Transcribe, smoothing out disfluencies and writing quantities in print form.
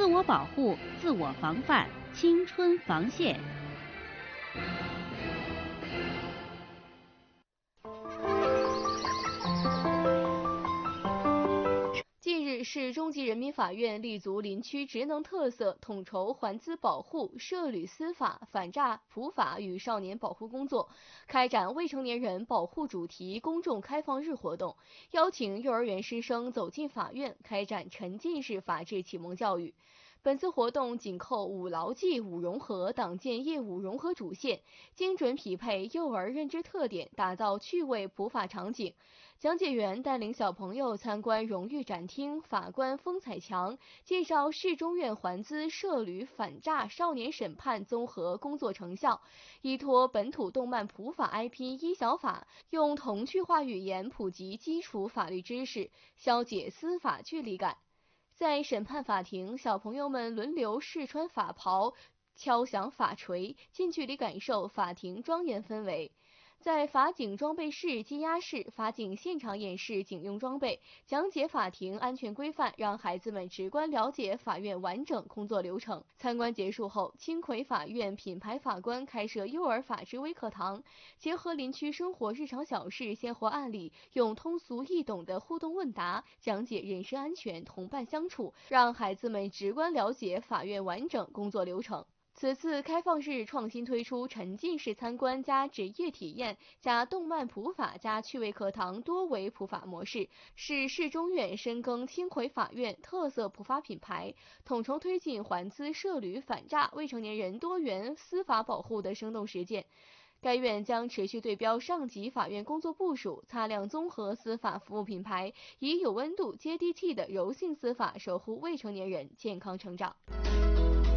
我保护、自我防范，青春防线。 近日，市中级人民法院立足林区职能特色，统筹环资保护、涉旅司法、反诈普法与少年保护工作，开展未成年人保护主题公众开放日活动，邀请幼儿园师生走进法院，开展沉浸式法治启蒙教育。本次活动紧扣五牢记、五融合党建业务融合主线，精准匹配幼儿认知特点，打造趣味普法场景。讲解员带领小朋友参观荣誉展厅、法官风采墙，介绍市中院环资涉旅反诈少年审判综合工作成效，依托本土动漫普法 IP 一小法，用童趣化语言普及基础法律知识，消解司法距离感。在审判法庭，小朋友们轮流试穿法袍，敲响法锤，近距离感受法庭庄严氛围。在法警装备室、羁押室，法警现场演示警用装备，讲解法庭安全规范，让孩子们直观了解法院完整工作流程。参观结束后，青葵法院品牌法官开设幼儿法治微课堂，结合林区生活日常小事、鲜活案例，用通俗易懂的互动问答讲解人身安全、同伴相处，让孩子们直观了解法院完整工作流程。此次开放日创新推出沉浸式参观加职业体验加动漫普法加趣味课堂多维普法模式，是市中院深耕青葵法院特色普法品牌，统筹推进环资涉旅反诈未成年人多元司法保护的生动实践。该院将持续对标上级法院工作部署，擦亮综合司法服务品牌，以有温度、接地气的柔性司法守护未成年人健康成长。